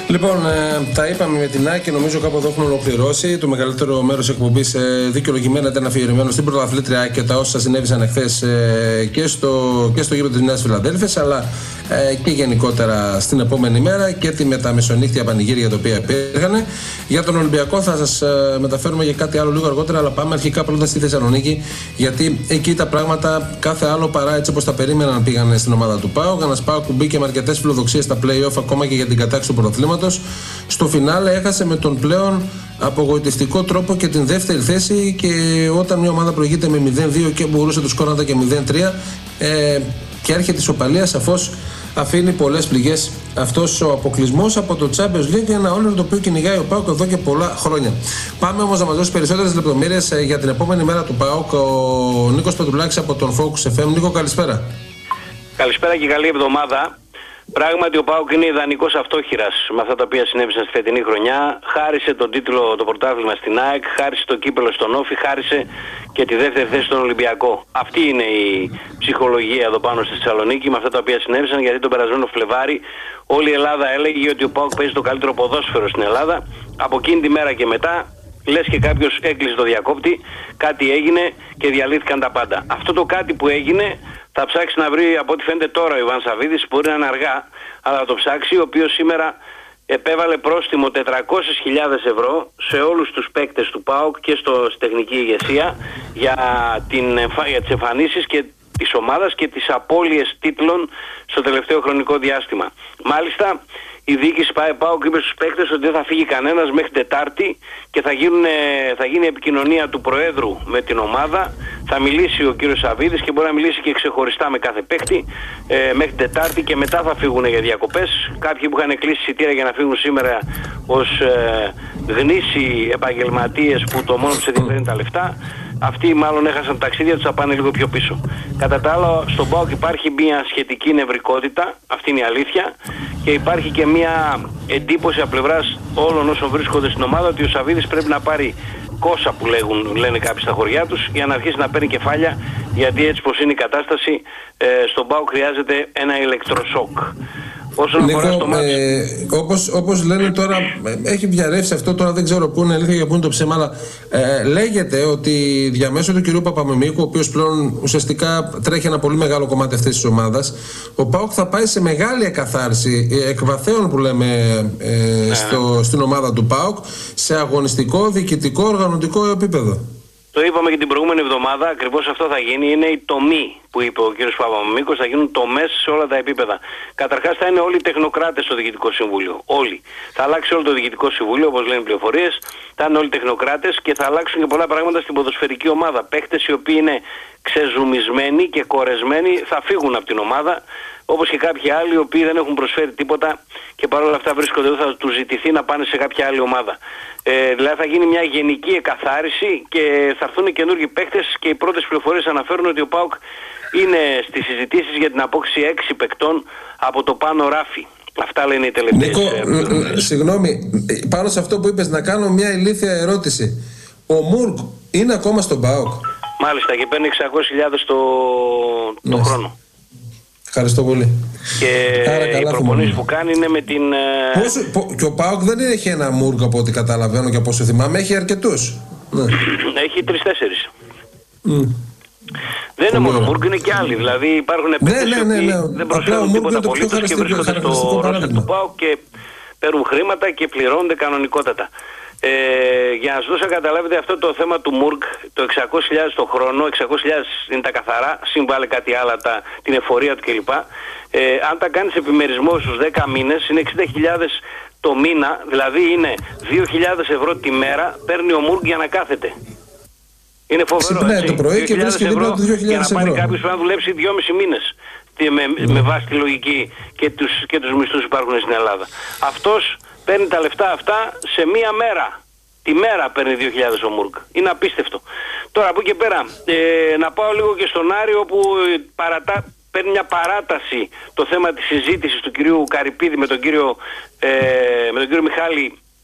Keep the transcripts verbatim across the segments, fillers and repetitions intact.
Λοιπόν, ε, τα είπαμε με την Άκη, νομίζω κάπου εδώ έχουμε ολοκληρώσει. Το μεγαλύτερο μέρος της εκπομπής ε, δικαιολογημένα ήταν αφιερωμένο στην πρωταθλήτρια και τα όσα συνέβησαν εχθές ε, και στο, και στο γήπεδο της Νέας Φιλαδέλφειας, αλλά ε, και γενικότερα στην επόμενη μέρα και τη, με τα μεσονύχτια πανηγύρια τα οποία υπήρχαν. Για τον Ολυμπιακό θα σας ε, μεταφέρουμε για κάτι άλλο λίγο αργότερα, αλλά πάμε αρχικά πρώτα στη Θεσσαλονίκη, γιατί εκεί τα πράγματα κάθε άλλο παρά έτσι όπως τα περίμεναν πήγαν στην ομάδα του ΠΑΟΚ. Ένας ΠΑΟΚ που μπήκε με αρκετές φιλοδοξίες στα play-off ακόμα και για την κατάκτηση του πρωταθλήματος. Στο φινάλε έχασε με τον πλέον απογοητευτικό τρόπο και την δεύτερη θέση, και όταν μια ομάδα προηγείται με μηδέν δύο και μπορούσε το σκορ να ήταν και μηδέν τρία ε, και έρχεται η ισοπαλία, σαφώς αφήνει πολλές πληγές αυτός ο αποκλεισμός από το Champions League, ένα όλο το οποίο κυνηγάει ο ΠΑΟΚ εδώ και πολλά χρόνια. Πάμε όμως να μας δώσει περισσότερες λεπτομέρειες για την επόμενη μέρα του ΠΑΟΚ ο Νίκος Πετρουλάκης από τον Focus εφ εμ. Νίκο, καλησπέρα. Καλησπέρα και καλή εβδομάδα. Πράγματι ο ΠΑΟΚ είναι ιδανικός αυτόχειρας με αυτά τα οποία συνέβησαν στη φετινή χρονιά. Χάρισε τον τίτλο, το πρωτάθλημα στην ΑΕΚ, χάρισε το κύπελο στον Όφη, χάρισε και τη δεύτερη θέση στον Ολυμπιακό. Αυτή είναι η ψυχολογία εδώ πάνω στη Θεσσαλονίκη με αυτά τα οποία συνέβησαν, γιατί τον περασμένο Φλεβάρι όλη η Ελλάδα έλεγε ότι ο ΠΑΟΚ παίζει το καλύτερο ποδόσφαιρο στην Ελλάδα. Από εκείνη τη μέρα και μετά, λες και κάποιος έκλεισε το διακόπτη, κάτι έγινε και διαλύθηκαν τα πάντα. Αυτό το κάτι που έγινε θα ψάξει να βρει, από ό,τι φαίνεται τώρα, ο Ιβάν Σαββίδης, μπορεί να είναι αργά, αλλά θα το ψάξει, ο οποίος σήμερα επέβαλε πρόστιμο τετρακόσιες χιλιάδες ευρώ σε όλους τους παίκτες του ΠΑΟΚ και στο, στη τεχνική ηγεσία για, την, για τις εμφανίσεις και της ομάδας και τις απώλειες τίτλων στο τελευταίο χρονικό διάστημα. Μάλιστα, η διοίκηση ΠΑΟΚ είπε στους παίκτες ότι δεν θα φύγει κανένας μέχρι Τετάρτη και θα, γίνουν, θα γίνει επικοινωνία του Προέδρου με την ομάδα. Θα μιλήσει ο κύριος Σαββίδης και μπορεί να μιλήσει και ξεχωριστά με κάθε παίκτη ε, μέχρι Τετάρτη, και μετά θα φύγουν για διακοπές. Κάποιοι που είχαν κλείσει εισιτήρια για να φύγουν σήμερα ως ε, γνήσιοι επαγγελματίες που το μόνο που σε ενδιαφέρει είναι τα λεφτά, αυτοί μάλλον έχασαν ταξίδια τους, θα πάνε λίγο πιο πίσω. Κατά τα άλλα, στον ΠΑΟΚ υπάρχει μια σχετική νευρικότητα, αυτή είναι η αλήθεια, και υπάρχει και μια εντύπωση από πλευράς όλων όσων βρίσκονται στην ομάδα ότι ο Σαββίδης πρέπει να πάρει κόσα, που λέγουν, λένε κάποιοι στα χωριά τους, για να αρχίσει να παίρνει κεφάλια, γιατί έτσι πως είναι η κατάσταση ε, στον ΠΑΟΚ χρειάζεται ένα ηλεκτροσόκ. Νίκο, ε, όπως, όπως λένε τώρα, έχει διαρρεύσει αυτό, τώρα δεν ξέρω πού είναι αλήθεια και πού είναι το ψέμα, αλλά ε, λέγεται ότι διαμέσου του κυρίου Παπαμεμίκου, ο οποίος πλέον ουσιαστικά τρέχει ένα πολύ μεγάλο κομμάτι αυτής της ομάδας, ο ΠΑΟΚ θα πάει σε μεγάλη εκαθάριση εκ βαθέων, που λέμε, ε, στο, στην ομάδα του ΠΑΟΚ, σε αγωνιστικό, διοικητικό, οργανωτικό επίπεδο. Το είπαμε και την προηγούμενη εβδομάδα, ακριβώς αυτό θα γίνει. Είναι η τομή που είπε ο κ. Παπαμεμίκος, θα γίνουν τομές σε όλα τα επίπεδα. Καταρχάς θα είναι όλοι οι τεχνοκράτες στο Διοικητικό Συμβούλιο. Όλοι. Θα αλλάξει όλο το Διοικητικό Συμβούλιο, όπως λένε οι πληροφορίες. Θα είναι όλοι τεχνοκράτες και θα αλλάξουν και πολλά πράγματα στην ποδοσφαιρική ομάδα. Παίχτες οι οποίοι είναι ξεζουμισμένοι και κορεσμένοι θα φύγουν από την ομάδα, όπως και κάποιοι άλλοι οι οποίοι δεν έχουν προσφέρει τίποτα και παρόλα αυτά βρίσκονται εδώ, θα τους ζητηθεί να πάνε σε κάποια άλλη ομάδα. Ε, δηλαδή θα γίνει μια γενική εκαθάριση και θα έρθουν καινούργιοι παίκτες, και οι πρώτες πληροφορίες αναφέρουν ότι ο ΠΑΟΚ είναι στις συζητήσεις για την απόκτηση έξι παικτών από το πάνω ράφι. Αυτά λένε οι τελευταίες. Νίκο, ε, συγγνώμη, πάνω σε αυτό που είπες να κάνω μια ηλίθια ερώτηση. Ο Μουρκ είναι ακόμα στον ΠΑΟΚ? Μάλιστα, και παίρνει εξακόσιες χιλιάδες το, το χρόνο. Ευχαριστώ πολύ. Και οι προπονήσεις που κάνει είναι με την... Πόσο, πο, και ο ΠΑΟΚ δεν έχει ένα Μουρκ από ό,τι καταλαβαίνω και από όσο θυμάμαι, έχει αρκετούς. Ναι. Έχει τρεις-τέσσερις. Mm. Δεν είναι μόνο ο Μουρκ, είναι και άλλοι. Δηλαδή υπάρχουν παίκτες ναι, ναι, ναι, ναι. δεν προσφέρουν τίποτα απολύτως και βρίσκονται στο ρόστερ του ΠΑΟΚ και παίρνουν χρήματα και πληρώνονται κανονικότατα. Ε, για να σας δώσω να καταλάβετε αυτό το θέμα του Μουρκ, το εξακόσιες χιλιάδες το χρόνο, εξακόσιες χιλιάδες είναι τα καθαρά, συμβάλλει κάτι άλλο, τα, την εφορία του κλπ. Ε, αν τα κάνεις επιμερισμό στους δέκα μήνες, είναι εξήντα χιλιάδες το μήνα, δηλαδή είναι δύο χιλιάδες ευρώ τη μέρα, παίρνει ο Μουρκ για να κάθεται. Είναι φοβερό, ναι, το πρωί και βρίσκει δίπλα του δύο χιλιάδες ευρώ. Για να πάρει κάποιος πρέπει να δουλέψει δυόμισι μήνες. Με, mm. με βάση τη λογική και τους, και τους μισθούς που υπάρχουν στην Ελλάδα. Αυτός παίρνει τα λεφτά αυτά σε μία μέρα. Τη μέρα παίρνει δύο χιλιάδες ο Μουρκ. Είναι απίστευτο. Τώρα από εκεί και πέρα, ε, να πάω λίγο και στον Άρη, όπου παρατά, παίρνει μια παράταση το θέμα της συζήτησης του κυρίου Καρυπίδη με τον κύριο, ε, με τον κύριο Μιχάλη,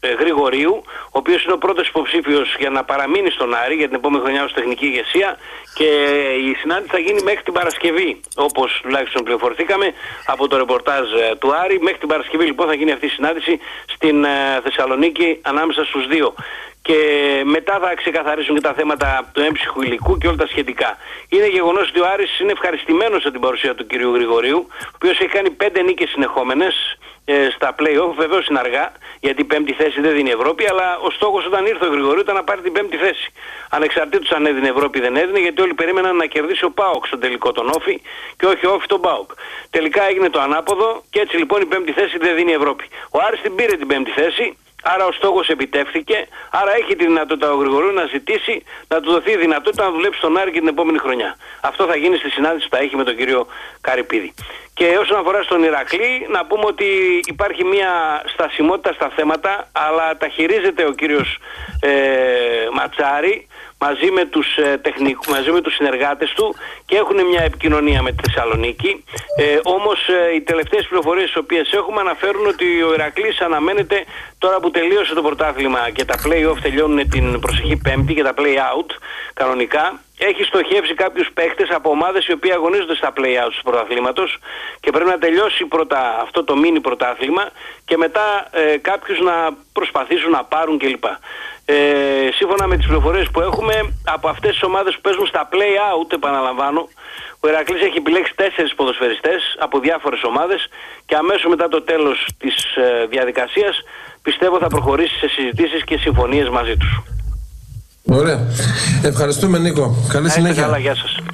ε, Γρηγορίου, ο οποίος είναι ο πρώτος υποψήφιος για να παραμείνει στον Άρη για την επόμενη χρονιά ως τεχνική ηγεσία, και η συνάντηση θα γίνει μέχρι την Παρασκευή, όπως τουλάχιστον πληροφορηθήκαμε από το ρεπορτάζ ε, του Άρη. Μέχρι την Παρασκευή λοιπόν θα γίνει αυτή η συνάντηση στην ε, Θεσσαλονίκη ανάμεσα στους δύο. Και μετά θα ξεκαθαρίσουν και τα θέματα του έμψυχου υλικού και όλα τα σχετικά. Είναι γεγονός ότι ο Άρης είναι ευχαριστημένος από την παρουσία του κυρίου Γρηγορίου, ο οποίος έχει κάνει πέντε νίκες συνεχόμενες ε, στα play-off. Βεβαίως είναι αργά, γιατί η πέμπτη θέση δεν δίνει Ευρώπη, αλλά ο στόχος όταν ήρθε ο Γρηγορίου ήταν να πάρει την πέμπτη θέση. Ανεξαρτήτως αν έδινε Ευρώπη ή δεν έδινε, γιατί όλοι περίμεναν να κερδίσει ο ΠΑΟΚ στον τελικό τον Όφη και όχι ο Όφη τον ΠΑΟΚ. Τελικά έγινε το ανάποδο και έτσι λοιπόν η πέμπτη θέση δεν δίνει Ευρώπη. Ο Άρης την πήρε την πέμπτη θέση. Άρα ο στόχος επιτεύχθηκε, άρα έχει τη δυνατότητα ο Γρηγορίου να ζητήσει να του δοθεί η δυνατότητα να δουλέψει στον Άρη και την επόμενη χρονιά. Αυτό θα γίνει στη συνάντηση που θα έχει με τον κύριο Καρυπίδη. Και όσον αφορά στον Ηρακλή, να πούμε ότι υπάρχει μια στασιμότητα στα θέματα, αλλά τα χειρίζεται ο κύριος ε, Ματσάρη μαζί με τους ε, τεχνικούς, μαζί με τους συνεργάτες του, και έχουν μια επικοινωνία με τη Θεσσαλονίκη. Ε, όμως ε, οι τελευταίες πληροφορίες τις οποίες έχουμε αναφέρουν ότι ο Ηρακλής αναμένεται, τώρα που τελείωσε το πρωτάθλημα και τα play-off τελειώνουν την προσεχή Πέμπτη και τα play-out κανονικά, έχει στοχεύσει κάποιους παίχτες από ομάδες οι οποίοι αγωνίζονται στα play-out του πρωταθλήματος και πρέπει να τελειώσει πρώτα αυτό το μίνι πρωτάθλημα και μετά ε, κάποιους να προσπαθήσουν να πάρουν κλπ. Ε, σύμφωνα με τις πληροφορίες που έχουμε από αυτές τις ομάδες που παίζουν στα play-out, επαναλαμβάνω, ο Ηρακλής έχει επιλέξει τέσσερις ποδοσφαιριστές από διάφορες ομάδες και αμέσως μετά το τέλος της ε, διαδικασίας πιστεύω θα προχωρήσει σε συζητήσεις και συμφωνίες μαζί τους. Ωραία. Ευχαριστούμε, Νίκο. Καλή συνέχεια. Καλά, γεια σας.